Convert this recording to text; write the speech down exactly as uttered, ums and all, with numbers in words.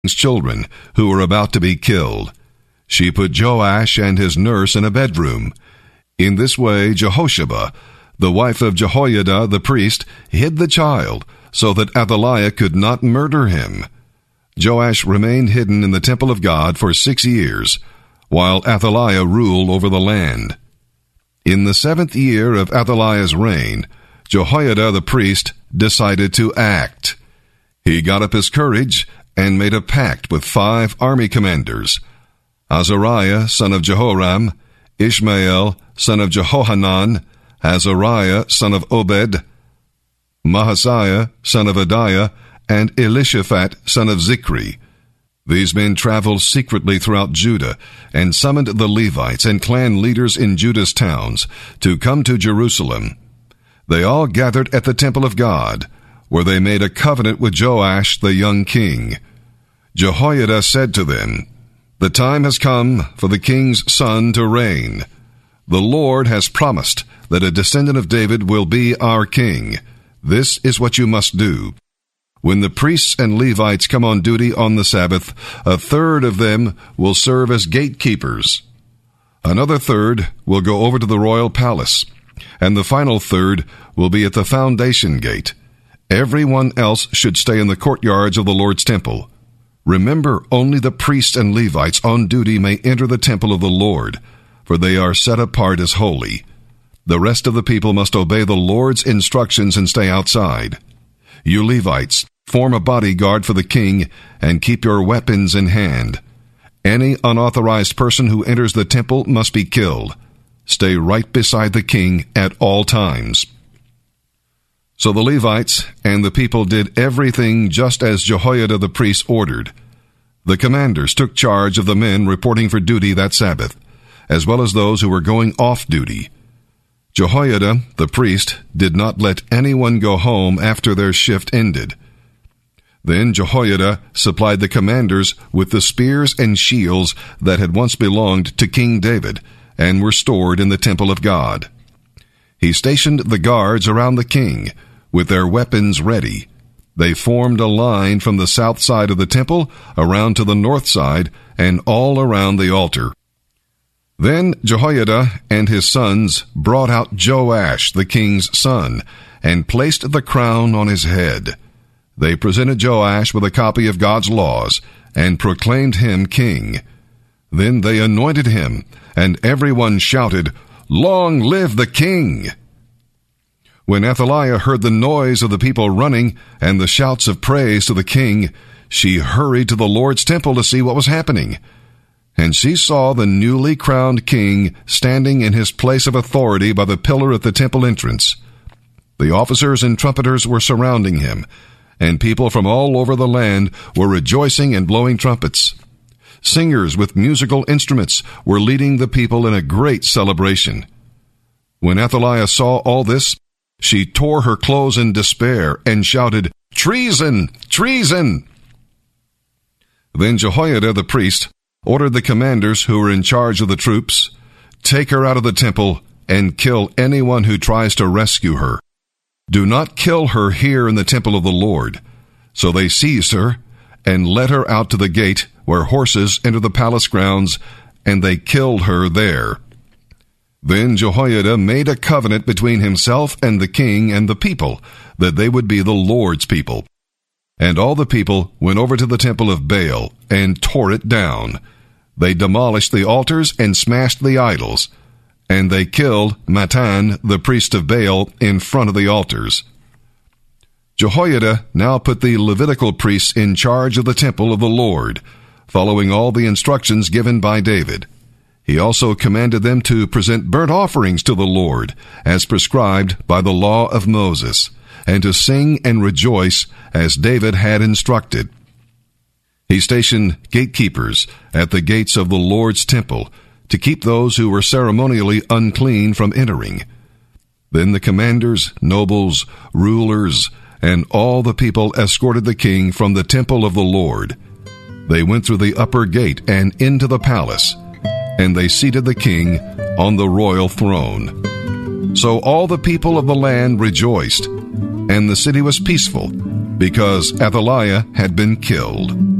children who were about to be killed. She put Joash and his nurse in a bedroom. In this way, Jehosheba, the wife of Jehoiada the priest, hid the child so that Athaliah could not murder him. Joash remained hidden in the temple of God for six years, while Athaliah ruled over the land. In the seventh year of Athaliah's reign, Jehoiada the priest decided to act. He got up his courage and made a pact with five army commanders: Azariah, son of Jehoram, Ishmael, son of Jehohanan, Azariah, son of Obed, Mahasiah, son of Adiah, and Elishaphat, son of Zikri. These men traveled secretly throughout Judah and summoned the Levites and clan leaders in Judah's towns to come to Jerusalem. They all gathered at the temple of God, where they made a covenant with Joash the young king. Jehoiada said to them, "The time has come for the king's son to reign. The Lord has promised that a descendant of David will be our king. This is what you must do. When the priests and Levites come on duty on the Sabbath, a third of them will serve as gatekeepers. Another third will go over to the royal palace, and the final third will be at the foundation gate. Everyone else should stay in the courtyards of the Lord's temple. Remember, only the priests and Levites on duty may enter the temple of the Lord, for they are set apart as holy. The rest of the people must obey the Lord's instructions and stay outside. You Levites, form a bodyguard for the king and keep your weapons in hand. Any unauthorized person who enters the temple must be killed. Stay right beside the king at all times." So the Levites and the people did everything just as Jehoiada the priest ordered. The commanders took charge of the men reporting for duty that Sabbath, as well as those who were going off duty. Jehoiada the priest did not let anyone go home after their shift ended. Then Jehoiada supplied the commanders with the spears and shields that had once belonged to King David and were stored in the temple of God. He stationed the guards around the king with their weapons ready. They formed a line from the south side of the temple around to the north side and all around the altar. Then Jehoiada and his sons brought out Joash, the king's son, and placed the crown on his head. They presented Joash with a copy of God's laws and proclaimed him king. Then they anointed him, and everyone shouted, "Long live the king!" When Athaliah heard the noise of the people running and the shouts of praise to the king, she hurried to the Lord's temple to see what was happening. And she saw the newly crowned king standing in his place of authority by the pillar at the temple entrance. The officers and trumpeters were surrounding him, and people from all over the land were rejoicing and blowing trumpets. Singers with musical instruments were leading the people in a great celebration. When Athaliah saw all this, she tore her clothes in despair and shouted, "Treason! Treason!" Then Jehoiada the priest ordered the commanders who were in charge of the troops, "Take her out of the temple and kill anyone who tries to rescue her. Do not kill her here in the temple of the Lord." So they seized her and led her out to the gate where horses enter the palace grounds, and they killed her there. Then Jehoiada made a covenant between himself and the king and the people, that they would be the Lord's people. And all the people went over to the temple of Baal and tore it down. They demolished the altars and smashed the idols, and they killed Mattan, the priest of Baal, in front of the altars. Jehoiada now put the Levitical priests in charge of the temple of the Lord, following all the instructions given by David. He also commanded them to present burnt offerings to the Lord, as prescribed by the law of Moses, and to sing and rejoice as David had instructed. He stationed gatekeepers at the gates of the Lord's temple to keep those who were ceremonially unclean from entering. Then the commanders, nobles, rulers, and all the people escorted the king from the temple of the Lord. They went through the upper gate and into the palace, and they seated the king on the royal throne. So all the people of the land rejoiced, and the city was peaceful, because Athaliah had been killed.